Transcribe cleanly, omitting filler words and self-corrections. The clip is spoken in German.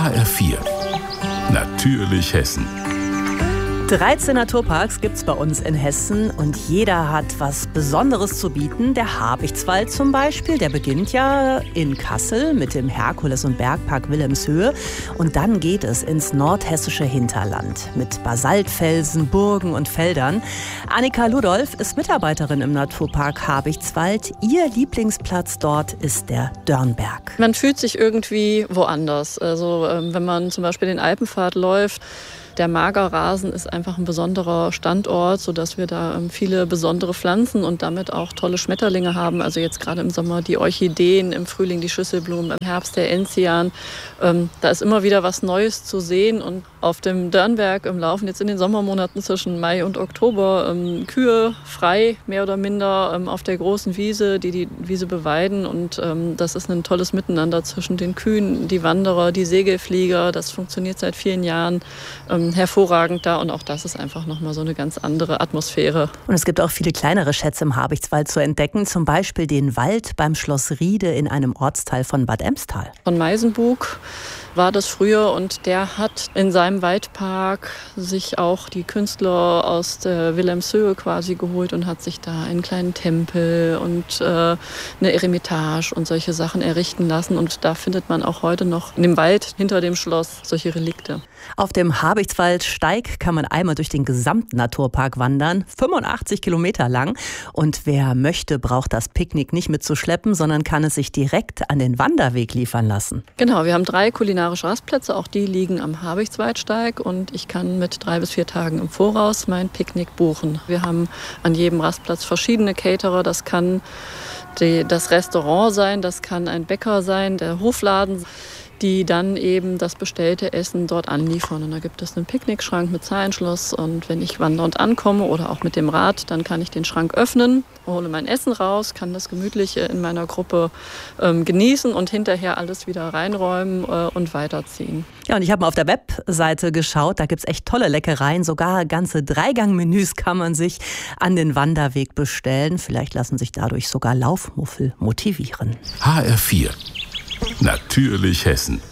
HR4, natürlich Hessen. 13 Naturparks gibt's bei uns in Hessen und jeder hat was Besonderes zu bieten. Der Habichtswald zum Beispiel, der beginnt ja in Kassel mit dem Herkules- und Bergpark Wilhelmshöhe. Und dann geht es ins nordhessische Hinterland mit Basaltfelsen, Burgen und Feldern. Annika Ludolf ist Mitarbeiterin im Naturpark Habichtswald. Ihr Lieblingsplatz dort ist der Dörnberg. Man fühlt sich irgendwie woanders. Also wenn man zum Beispiel den Alpenpfad läuft, der Magerrasen ist einfach ein besonderer Standort, sodass wir da viele besondere Pflanzen und damit auch tolle Schmetterlinge haben. Also jetzt gerade im Sommer die Orchideen, im Frühling die Schüsselblumen, im Herbst der Enzian. Da ist immer wieder was Neues zu sehen. Und auf dem Dörnberg laufen jetzt in den Sommermonaten zwischen Mai und Oktober Kühe frei, mehr oder minder, auf der großen Wiese, die Wiese beweiden. Und das ist ein tolles Miteinander zwischen den Kühen, die Wanderer, die Segelflieger. Das funktioniert seit vielen Jahren hervorragend da, und auch das ist einfach nochmal so eine ganz andere Atmosphäre. Und es gibt auch viele kleinere Schätze im Habichtswald zu entdecken, zum Beispiel den Wald beim Schloss Riede in einem Ortsteil von Bad Emstal. Von Meisenbug war das früher, und der hat in seinem Waldpark sich auch die Künstler aus der Wilhelmshöhe quasi geholt und hat sich da einen kleinen Tempel und eine Eremitage und solche Sachen errichten lassen, und da findet man auch heute noch in dem Wald hinter dem Schloss solche Relikte. Auf dem Habichtswaldsteig kann man einmal durch den gesamten Naturpark wandern, 85 Kilometer lang. Und wer möchte, braucht das Picknick nicht mitzuschleppen, sondern kann es sich direkt an den Wanderweg liefern lassen. Genau, wir haben 3 kulinarische Rastplätze, auch die liegen am Habichtswaldsteig, und ich kann mit 3 bis 4 Tagen im Voraus mein Picknick buchen. Wir haben an jedem Rastplatz verschiedene Caterer, das kann das Restaurant sein, das kann ein Bäcker sein, der Hofladen, die dann eben das bestellte Essen dort anliefern. Und da gibt es einen Picknickschrank mit Zahlenschloss, und wenn ich wandernd ankomme oder auch mit dem Rad, dann kann ich den Schrank öffnen, hole mein Essen raus, kann das gemütlich in meiner Gruppe genießen und hinterher alles wieder reinräumen und weiterziehen. Ja, und ich habe mal auf der Webseite geschaut, da gibt's echt tolle Leckereien, sogar ganze 3-Gang-Menüs kann man sich an den Wanderweg bestellen. Vielleicht lassen sich dadurch sogar Laufmuffel motivieren. HR4, natürlich Hessen.